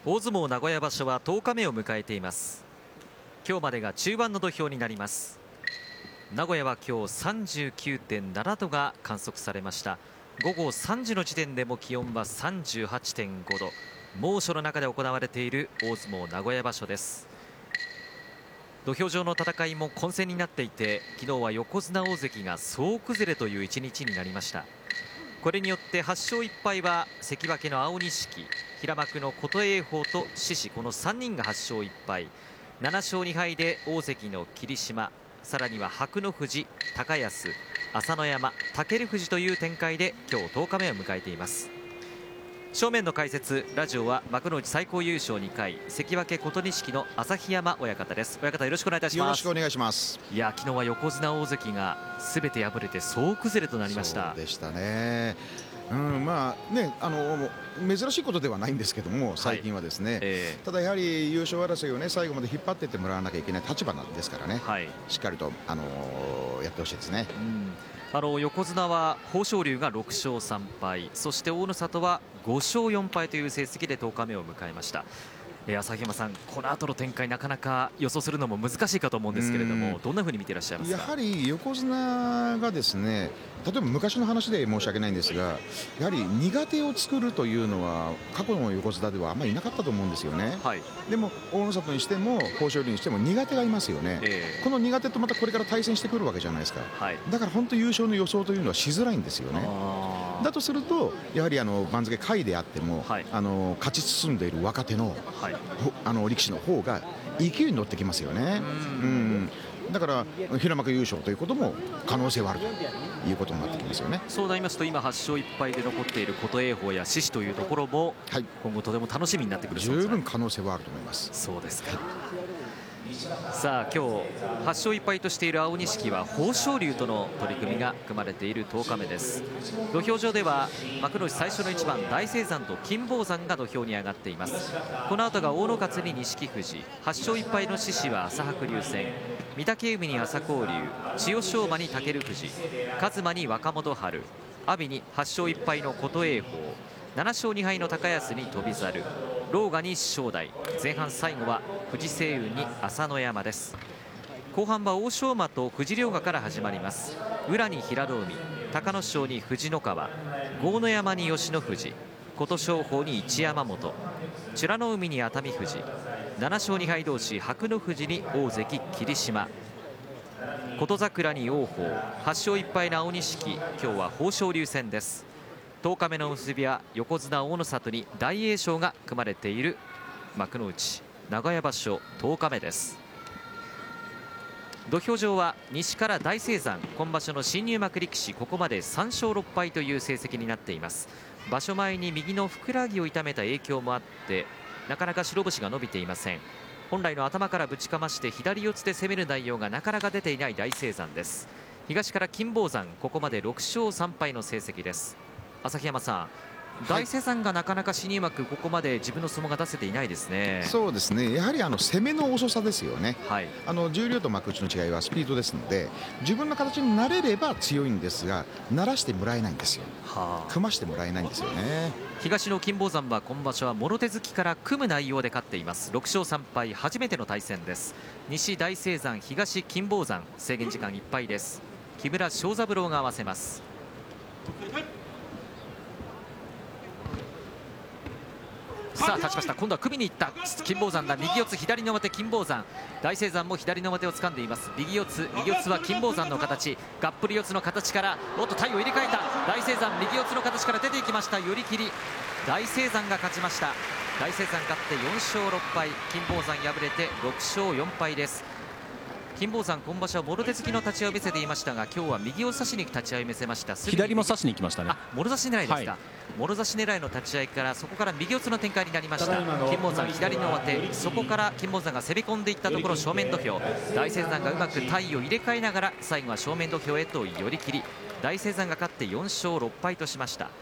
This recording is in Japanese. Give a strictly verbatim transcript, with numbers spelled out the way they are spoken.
大相撲名古屋場所はとおかめを迎えています。今日までが中盤の土俵になります。名古屋は今日 さんじゅうきゅうてんなな 度が観測されました。午後さんじの時点でも気温は さんじゅうはちてんご 度、猛暑の中で行われている大相撲名古屋場所です。土俵上の戦いも混戦になっていて、昨日は横綱大関が総崩れという一日になりました。これによってはっしょういっぱいは関脇の青錦、平幕の琴恵光と獅司、このさんにんがはっしょういっぱい、ななしょうにはいで大関の霧島、さらには伯乃富士、高安、朝乃山、尊富士という展開で今日とおかめを迎えています。正面の解説、ラジオは幕内最高優勝にかい関脇琴錦の旭山親方です。親方、よろしくお願いいたします。 よろしくお願いします。 いや、昨日は横綱大関がすべて敗れて総崩れとなりました。 そうでしたね。うん、まあね、あの珍しいことではないんですけども、最近はですね、はい、えー、ただやはり優勝争いをね最後まで引っ張っていってもらわなきゃいけない立場なんですからね、はい、しっかりと、あのー、やってほしいですね。 うん、あの横綱は豊昇龍がろくしょうさんぱい、そして大野里はごしょうよんぱいという成績でとおかめを迎えました。旭山さん、この後の展開なかなか予想するのも難しいかと思うんですけれども、どんなふうに見ていらっしゃいますか。 やはり横綱がですね、例えば昔の話で申し訳ないんですが、やはり苦手を作るというのは過去の横綱ではあんまりいなかったと思うんですよね、はい、でも大野里にしても豊昇龍にしても苦手がいますよね、えー、この苦手とまたこれから対戦してくるわけじゃないですか、はい、だから本当優勝の予想というのはしづらいんですよね。だとするとやはりあの番付下位であっても、はい、あの勝ち進んでいる若手の、はい、あの力士の方が勢いに乗ってきますよね。うん、だから平幕優勝ということも可能性はあるということになってきますよね。 そうなりますと今はっしょういっぱいで残っている琴恵光や獅司というところも、はい、今後とても楽しみになってくるそうです。 十分可能性はあると思います。 そうですか。さあ今日はっしょういっぱいとしている青錦は豊昇龍との取り組みが組まれているとおかめです。土俵上では幕内最初の一番、大青山と金峰山が土俵に上がっています。この後が大野勝に錦富士、はっしょういっぱいの獅司は朝白龍戦、御嶽海に朝紅龍、千代翔馬に尊富士、一馬に若元春、阿炎にはっしょういっぱいの琴恵光、ななしょうにはいの高安に翔猿、狼雅に正代、前半最後は藤青雲に朝乃山です。後半は欧勝馬と藤良雅から始まります。宇良に平戸海、隆の勝に藤の川、豪ノ山に吉野富士、琴勝峰に一山本、美ノ海に熱海富士、ななしょうにはい同士伯乃富士に大関霧島、琴櫻に王鵬、はっしょういっぱいの青錦、今日は豊昇龍戦です。とおかめの結びは横綱大野里に大栄翔が組まれている幕内名古屋場所とおかめです。土俵上は西から大青山、今場所の新入幕力士、ここまでさんしょうろっぱいという成績になっています。場所前に右のふくらはぎを痛めた影響もあってなかなか白星が伸びていません。本来の頭からぶちかまして左四つで攻める内容がなかなか出ていない大青山です。東から金峰山、ここまでろくしょうさんぱいの成績です。旭山さん、大青山がなかなか新入幕、ここまで自分の相撲が出せていないですね。 そうですね、やはりあの攻めの遅さですよね、はい、あの重量と幕内の違いはスピードですので、自分の形になれれば強いんですが、慣らしてもらえないんですよ、はあ、組ましてもらえないんですよね。 東の金峰山は今場所はもろ手突きから組む内容で勝っています。ろくしょうさんぱい、初めての対戦です。西大青山、東金峰山、制限時間いっぱいです。木村庄三郎が合わせます。さあ立ちました。今度は組みに行った金峰山だ。右四つ左の表金峰山、大青山も左の表を掴んでいます。右四つ右四つは金峰山の形、がっぷり四つの形からおっと体を入れ替えた大青山、右四つの形から出ていきました。寄り切り、大青山が勝ちました。大青山勝ってよんしょうろっぱい、金峰山敗れてろくしょうよんぱいです。金峰山、今場所はもろ手突きの立ち合いを見せていましたが、今日は右を差しに立ち合いを見せました。 左も差しに行きましたね。 あ、もろ差し狙いですか、はい、もろ差し狙いの立ち合いからそこから右四つの展開になりました。金峰山左の上手、そこから金峰山が攻め込んでいったところ正面土俵、大青山がうまく体を入れ替えながら最後は正面土俵へと寄り切り、大青山が勝ってよんしょうろっぱいとしました。